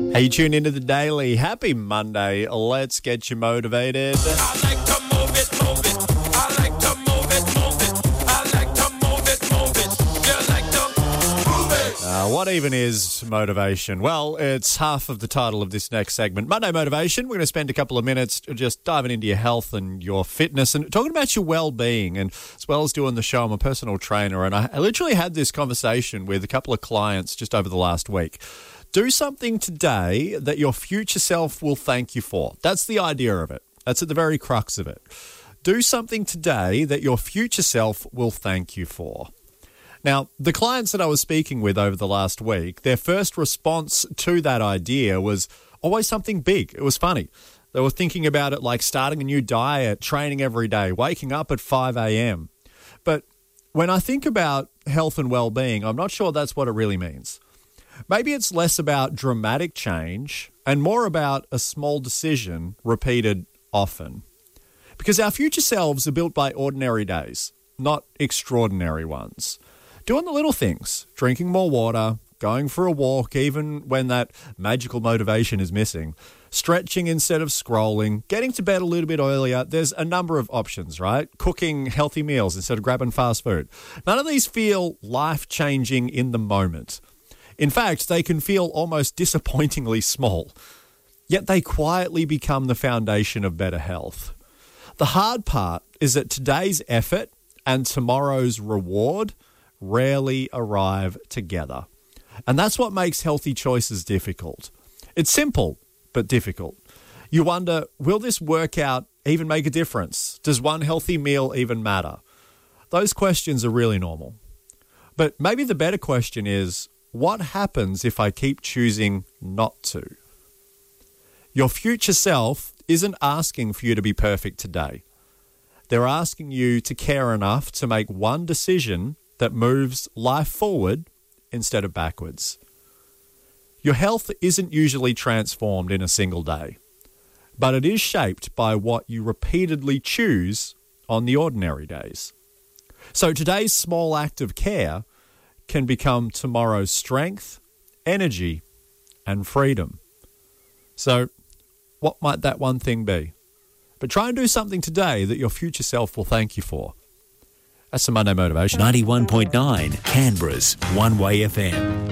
Hey, you tune into the Daily. Happy Monday. Let's get you motivated. I like to move it, move it. I like to move it, move it. I like to move it, move it. You like to move it. What even is motivation? Well, it's half of the title of this next segment. Monday Motivation. We're going to spend a couple of minutes just diving into your health and your fitness and talking about your well-being. And as well as doing the show, I'm a personal trainer, and I literally had this conversation with a couple of clients just over the last week. Do something today that your future self will thank you for. That's the idea of it. That's at the very crux of it. Do something today that your future self will thank you for. Now, the clients that I was speaking with over the last week, their first response to that idea was always something big. It was funny. They were thinking about it like starting a new diet, training every day, waking up at 5 a.m. But when I think about health and well-being, I'm not sure that's what it really means. Maybe it's less about dramatic change and more about a small decision repeated often. Because our future selves are built by ordinary days, not extraordinary ones. Doing the little things, drinking more water, going for a walk even when that magical motivation is missing, stretching instead of scrolling, getting to bed a little bit earlier. There's a number of options, right? Cooking healthy meals instead of grabbing fast food. None of these feel life-changing in the moment. In fact, they can feel almost disappointingly small, yet they quietly become the foundation of better health. The hard part is that today's effort and tomorrow's reward rarely arrive together. And that's what makes healthy choices difficult. It's simple, but difficult. You wonder, will this workout even make a difference? Does one healthy meal even matter? Those questions are really normal. But maybe the better question is, what happens if I keep choosing not to? Your future self isn't asking for you to be perfect today. They're asking you to care enough to make one decision that moves life forward instead of backwards. Your health isn't usually transformed in a single day, but it is shaped by what you repeatedly choose on the ordinary days. So today's small act of care can become tomorrow's strength, energy, and freedom. So, what might that one thing be? But try and do something today that your future self will thank you for. That's the Monday Motivation. 91.9 Canberra's One Way FM.